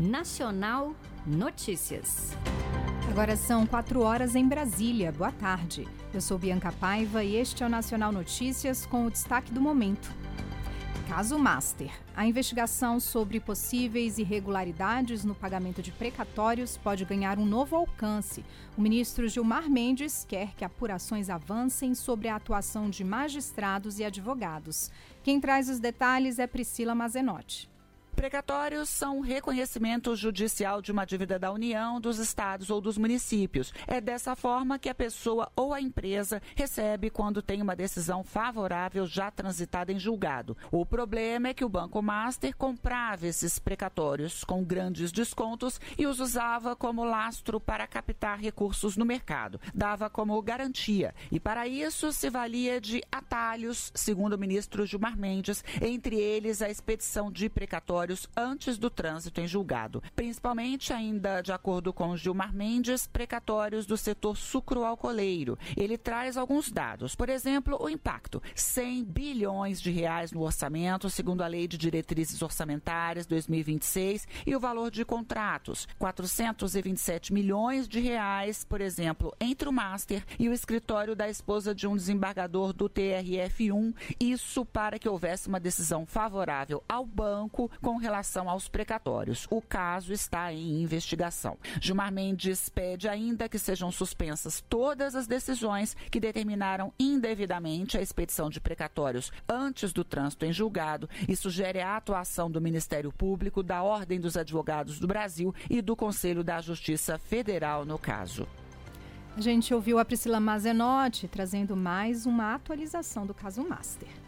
Nacional Notícias. Agora são 4h em Brasília. Boa tarde. Eu sou Bianca Paiva e este é o Nacional Notícias com o destaque do momento. Caso Master. A investigação sobre possíveis irregularidades no pagamento de precatórios pode ganhar um novo alcance. O ministro Gilmar Mendes quer que apurações avancem sobre a atuação de magistrados e advogados. Quem traz os detalhes é Priscila Mazenotti. Precatórios são um reconhecimento judicial de uma dívida da União, dos estados ou dos municípios. É dessa forma que a pessoa ou a empresa recebe quando tem uma decisão favorável já transitada em julgado. O problema é que o Banco Master comprava esses precatórios com grandes descontos e os usava como lastro para captar recursos no mercado. Dava como garantia e, para isso, se valia de atalhos, segundo o ministro Gilmar Mendes, entre eles a expedição de precatórios antes do trânsito em julgado. Principalmente, ainda de acordo com Gilmar Mendes, precatórios do setor sucroalcooleiro. Ele traz alguns dados. Por exemplo, o impacto: 100 bilhões de reais no orçamento, segundo a Lei de Diretrizes Orçamentárias 2026, e o valor de contratos: 427 milhões de reais, por exemplo, entre o Master e o escritório da esposa de um desembargador do TRF1. Isso para que houvesse uma decisão favorável ao banco com relação aos precatórios. O caso está em investigação. Gilmar Mendes pede ainda que sejam suspensas todas as decisões que determinaram indevidamente a expedição de precatórios antes do trânsito em julgado e sugere a atuação do Ministério Público, da Ordem dos Advogados do Brasil e do Conselho da Justiça Federal no caso. A gente ouviu a Priscila Mazenotti trazendo mais uma atualização do caso Master.